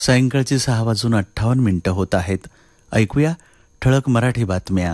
सायंकाळची 6:58 होत आहेत. ऐकूया ठळक मराठी बातम्या.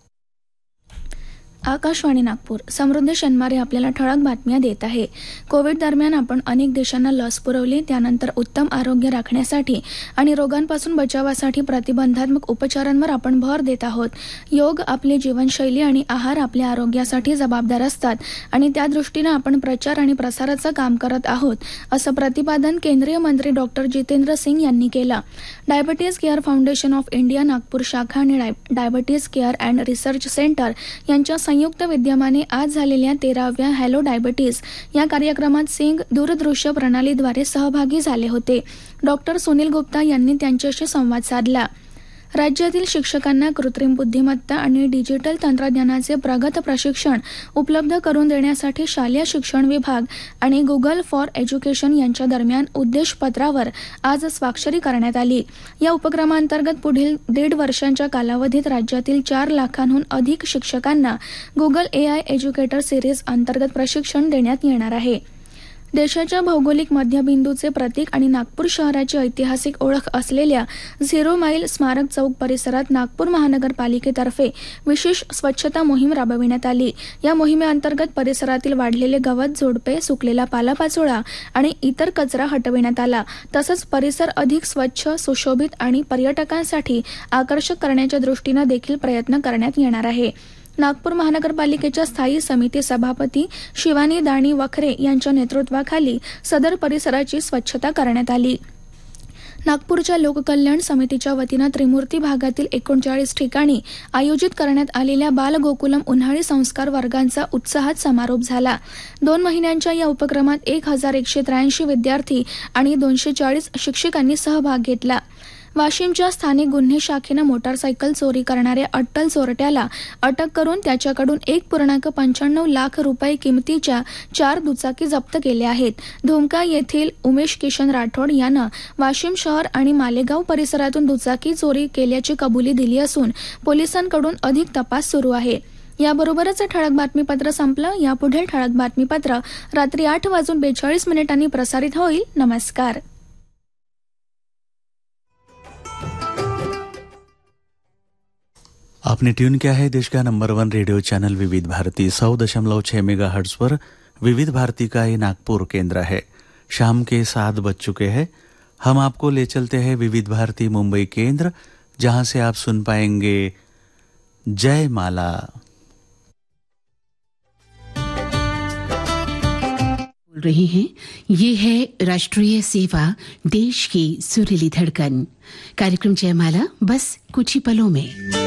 आकाशवाणी नागपूर. समृद्धी शनिवारी आपल्याला ठळक बातम्या देत आहे. कोविड दरम्यान आपण अनेक देशांना लस पुरवली. त्यानंतर उत्तम आरोग्य राखण्यासाठी आणि रोगांपासून बचावासाठी प्रतिबंधात्मक उपचारांवर आपण भर देत आहोत. योग, आपली जीवनशैली आणि आहार आपल्या आरोग्यासाठी जबाबदार असतात आणि त्या दृष्टीनं आपण प्रचार आणि प्रसाराचं काम करत आहोत, असं प्रतिपादन केंद्रीय मंत्री डॉक्टर जितेंद्र सिंग यांनी केलं. Diabetes care foundation of India Nagpur शाखा आणि diabetes care and research centre यांच्या संयुक्त विद्यमाने आज झालेल्या 13व्या हॅलो डायबिटीज या कार्यक्रमात सिंग दूरदृश्य प्रणालीद्वारे सहभागी झाले होते. डॉक्टर सुनील गुप्ता यांनी त्यांच्याशी संवाद साधला. राज्यातील शिक्षकांना कृत्रिम बुद्धिमत्ता आणि डिजिटल तंत्रज्ञानाचे प्रगत प्रशिक्षण उपलब्ध करून देण्यासाठी शालेय शिक्षण विभाग आणि गुगल फॉर एज्युकेशन यांच्या दरम्यान उद्देशपत्रावर आज स्वाक्षरी करण्यात आली. या उपक्रमांतर्गत पुढील 1.5 वर्षांच्या कालावधीत राज्यातील 4 लाखांहून अधिक शिक्षकांना गुगल AI एज्युकेटर सिरीज अंतर्गत प्रशिक्षण देण्यात येणार आहे. देशाच्या भौगोलिक मध्यबिंदूचे प्रतीक आणि नागपूर शहराची ऐतिहासिक ओळख असलेल्या 0 माईल स्मारक चौक परिसरात नागपूर महानगरपालिकेतर्फे विशेष स्वच्छता मोहीम राबविण्यात आली. या मोहिमेअंतर्गत परिसरातील वाढलेले गवत, झुडपे, सुकलेला पालापाचोळा आणि इतर कचरा हटविण्यात आला. तसंच परिसर अधिक स्वच्छ, सुशोभित आणि पर्यटकांसाठी आकर्षक करण्याच्या दृष्टीनं देखील प्रयत्न करण्यात येणार आहे. नागपूर महानगरपालिकेच्या स्थायी समिती सभापती शिवानी दाणी वखरे यांच्या नेतृत्वाखाली सदर परिसराची स्वच्छता करण्यात आली. नागपूरच्या लोककल्याण समितीच्या वतीनं त्रिमूर्ती भागातील 39 ठिकाणी आयोजित करण्यात आलेल्या बालगोकुलम उन्हाळी संस्कार वर्गांचा उत्साहात समारोप झाला. 2 महिन्यांच्या या उपक्रमात 1183 विद्यार्थी आणि 240 शिक्षकांनी सहभाग घेतला. वाशिमच्या स्थानिक गुन्हे शाखेनं मोटारसायकल चोरी करणाऱ्या अट्टल चोरट्याला अटक करून त्याच्याकडून 1.95 लाख रुपये किमतीच्या 4 दुचाकी जप्त केल्या आहेत. धुमका येथील उमेश किशन राठोड यानं वाशिम शहर आणि मालेगाव परिसरातून दुचाकी चोरी केल्याची कबुली दिली असून पोलिसांकडून अधिक तपास सुरू आहे. याबरोबरच ठळक बातमीपत्र संपलं. यापुढील ठळक बातमीपत्र रात्री 8:42 प्रसारित होईल. नमस्कार. आपने ट्यून किया है देश का नंबर 1 रेडियो चैनल विविध भारती 100.6 मेगाहर्ट्ज पर. विविध भारती का ये नागपुर केंद्र है. शाम के 7 बज चुके हैं. हम आपको ले चलते हैं विविध भारती मुंबई केंद्र, जहां से आप सुन पाएंगे जय माला. बोल रही हैं, ये है राष्ट्रीय सेवा, देश की सुरीली धड़कन. कार्यक्रम जयमाला बस कुछ ही पलों में.